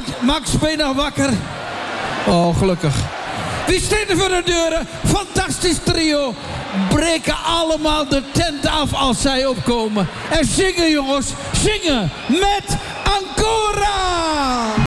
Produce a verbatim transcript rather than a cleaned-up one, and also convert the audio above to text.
Max, Max, ben je nog wakker? Oh, gelukkig. Wie staat er voor de deuren? Fantastisch trio. Breken allemaal de tent af als zij opkomen. En zingen, jongens. Zingen met Ancora.